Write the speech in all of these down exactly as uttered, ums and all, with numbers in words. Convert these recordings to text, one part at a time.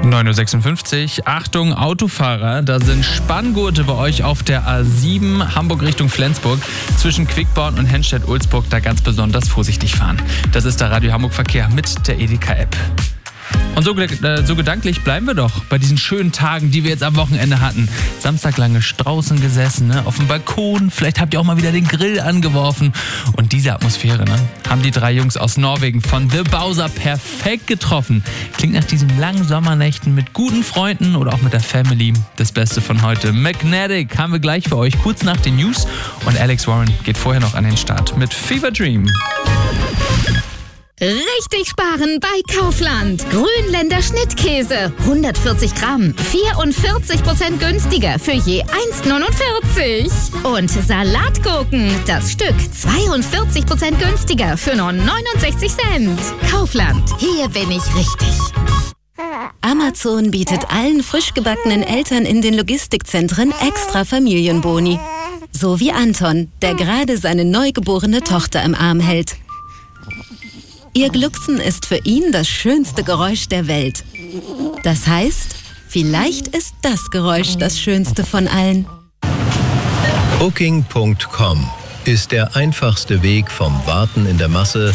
neun Uhr sechsundfünfzig. Achtung, Autofahrer, da sind Spanngurte bei euch auf der A sieben Hamburg Richtung Flensburg zwischen Quickborn und Henstedt-Ulzburg. Da ganz besonders vorsichtig fahren. Das ist der Radio Hamburg Verkehr mit der Edeka-App. Und so, äh, so gedanklich bleiben wir doch bei diesen schönen Tagen, die wir jetzt am Wochenende hatten. Samstag lange draußen gesessen, ne, auf dem Balkon. Vielleicht habt ihr auch mal wieder den Grill angeworfen. Und diese Atmosphäre, ne, haben die drei Jungs aus Norwegen von The Bowser perfekt getroffen. Klingt nach diesen langen Sommernächten mit guten Freunden oder auch mit der Family. Das Beste von heute. Magnetic haben wir gleich für euch, kurz nach den News. Und Alex Warren geht vorher noch an den Start mit Fever Dream. Richtig sparen bei Kaufland. Grünländer Schnittkäse, hundertvierzig Gramm, vierundvierzig Prozent günstiger für je eins Komma neunundvierzig. Und Salatgurken, das Stück, zweiundvierzig Prozent günstiger für nur neunundsechzig Cent. Kaufland, hier bin ich richtig. Amazon bietet allen frisch gebackenen Eltern in den Logistikzentren extra Familienboni. So wie Anton, der gerade seine neugeborene Tochter im Arm hält. Ihr Glucksen ist für ihn das schönste Geräusch der Welt. Das heißt, vielleicht ist das Geräusch das schönste von allen. Booking Punkt com ist der einfachste Weg vom Warten in der Masse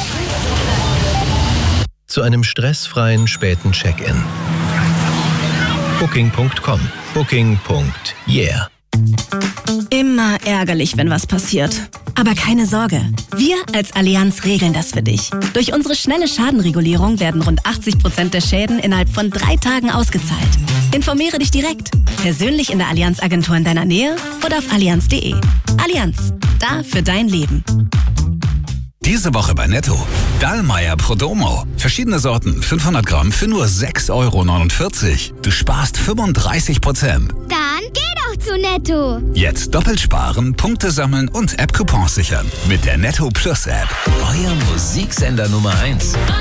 zu einem stressfreien späten Check-in. Booking Punkt com. Booking. Yeah. Immer ärgerlich, wenn was passiert. Aber keine Sorge, wir als Allianz regeln das für dich. Durch unsere schnelle Schadenregulierung werden rund achtzig Prozent der Schäden innerhalb von drei Tagen ausgezahlt. Informiere dich direkt, persönlich in der Allianz-Agentur in deiner Nähe oder auf allianz punkt de. Allianz, da für dein Leben. Diese Woche bei Netto. Dallmayr Prodomo. Verschiedene Sorten, fünfhundert Gramm für nur sechs Euro neunundvierzig. Du sparst fünfunddreißig Prozent. Dann geh doch zu Netto. Jetzt doppelt sparen, Punkte sammeln und App-Coupons sichern. Mit der Netto Plus App. Euer Musiksender Nummer eins.